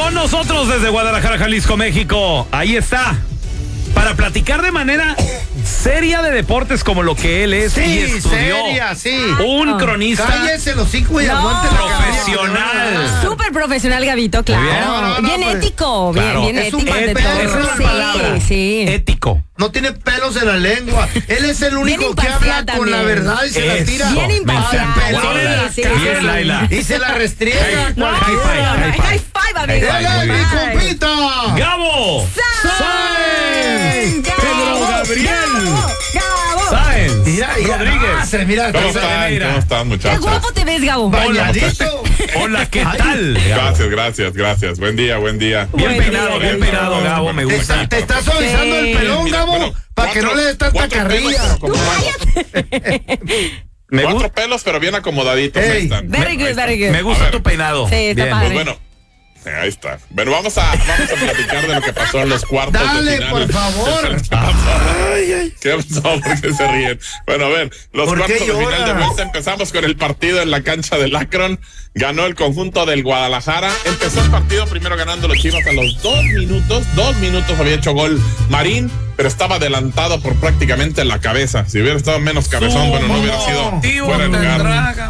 Con nosotros desde Guadalajara, Jalisco, México. Ahí está. Para platicar de manera seria de deportes como lo que él es y estudió. Seria, sí. Un cronista. Cállese los hocico y aguante la profesional. Súper profesional, Gabito, claro. Bien ético, bien Es un ético ante buen todo. pedo, esa es la palabra. Sí. Ético. No tiene pelos en la lengua. Él es el único que habla con la verdad y se la tira. Bien imparcial. Sí. Bien, Laila. Y se la restriega. No, High five. high five, amigo. ¡Dale, mi compita! Gabo Sáenz. Pedro Gabriel Gabo. Sáenz Mira, Rodríguez. Mira, ¿Cómo están, Qué muchachos? guapo te ves, Gabo. bañadito. Hola, ¿qué tal? Gracias. Buen día. Bien Buen peinado, día, bien peinado, Gabo, me gusta. Te está suavizando el pelón, Mira, Gabo, bueno, para que no le des tanta cuatro pelos, carrilla. pero como Me cuatro gusta, pelos, pero bien acomodaditos. Ey. Ahí están. Very good, very good. me gusta tu peinado. Sí, está Bien. padre. Pues bueno, ahí está. Bueno, vamos a platicar de lo que pasó en los cuartos de Dale, final. por favor. ¿Qué pasó? ¿Por qué se ríen? Bueno, a ver, los ¿Por qué cuartos de final de lloras? vuelta. Empezamos con el partido en la cancha del Akron. Ganó el conjunto del Guadalajara. Empezó el partido primero ganando los Chivas a los 2 minutos. 2 minutos había hecho gol Marín, pero estaba adelantado por prácticamente la cabeza. Si hubiera estado menos cabezón, bueno, no hubiera sido fuera de lugar.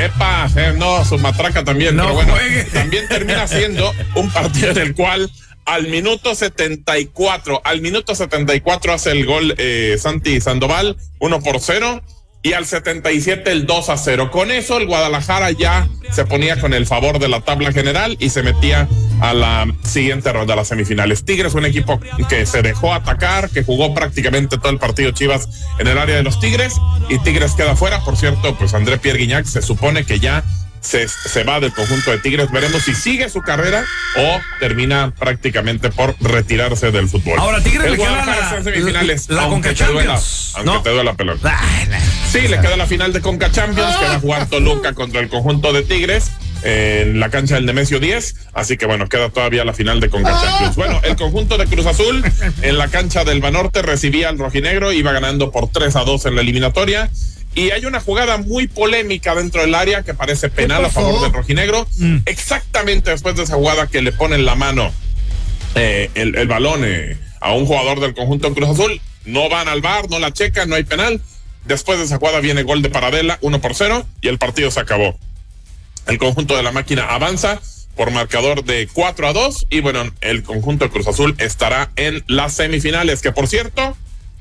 Y su matraca también, No pero bueno, juegue. también termina siendo un partido en el cual al minuto 74 hace el gol Santi Sandoval, 1-0, y al 77 el 2-0. Con eso el Guadalajara ya se ponía con el favor de la tabla general y se metía a la siguiente ronda, a las semifinales. Tigres, un equipo que se dejó atacar, que jugó prácticamente todo el partido Chivas en el área de los Tigres, y Tigres queda fuera. Por cierto, pues André Pierre Guignac se supone que ya se va del conjunto de Tigres. Veremos si sigue su carrera o termina prácticamente por retirarse del fútbol. Ahora, Tigres el le queda Guadalajara está en semifinales, la aunque Conca te duela, Champions, aunque ¿no? te duela la pelota. Ay, Sí, le queda la final de Conca Champions, que va a jugar Toluca contra el conjunto de Tigres en la cancha del Nemesio 10, así que bueno, queda todavía la final de Conca Champions. Bueno, el conjunto de Cruz Azul en la cancha del Banorte recibía al rojinegro, iba ganando por 3-2 en la eliminatoria. Y hay una jugada muy polémica dentro del área que parece penal a favor del rojinegro. Exactamente después de esa jugada que le ponen la mano el balón a un jugador del conjunto de Cruz Azul. No van al VAR, no la checan, no hay penal. Después de esa jugada viene gol de Paradela, 1-0, y el partido se acabó. El conjunto de la máquina avanza por marcador de 4-2, y bueno, el conjunto de Cruz Azul estará en las semifinales, que por cierto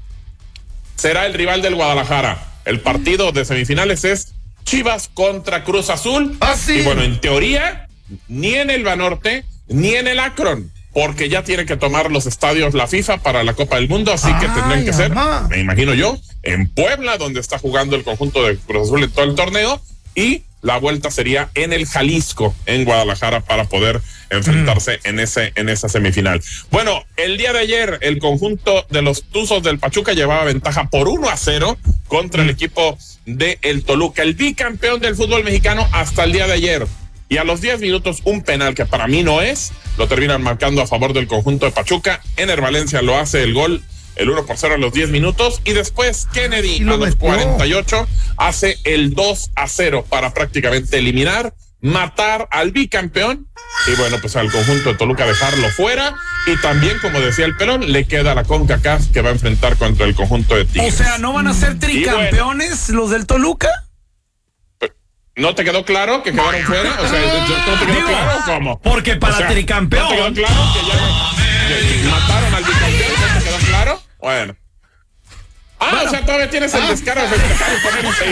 será el rival del Guadalajara. El partido de semifinales es Chivas contra Cruz Azul. Sí. Y bueno, en teoría, ni en el Banorte, ni en el Akron, porque ya tiene que tomar los estadios la FIFA para la Copa del Mundo, así que tendrán que ser, me imagino yo, en Puebla, donde está jugando el conjunto de Cruz Azul en todo el torneo, y la vuelta sería en el Jalisco, en Guadalajara, para poder enfrentarse en esa semifinal. Bueno, el día de ayer el conjunto de los Tuzos del Pachuca llevaba ventaja por 1-0 contra el equipo de el Toluca, el bicampeón del fútbol mexicano hasta el día de ayer. Y a los 10 minutos un penal que para mí no es, lo terminan marcando a favor del conjunto de Pachuca. Ener Valencia lo hace el gol, el 1-0 a los 10 minutos, y después Kennedy a los 48 hace el 2-0 para prácticamente eliminar, matar al bicampeón, y bueno, pues al conjunto de Toluca dejarlo fuera. Y también, como decía el Pelón, le queda la CONCACAF que va a enfrentar contra el conjunto de Tigres. O sea, ¿no van a ser tricampeones los del Toluca? ¿No te quedó claro que quedaron fuera? O sea, ¿no te quedó claro cómo? Porque para tricampeón. ¿No te quedó claro que mataron al bicampeón? ¿No te quedó claro? Bueno. O sea, todavía tienes el descaro de festejar y ponernos ahí.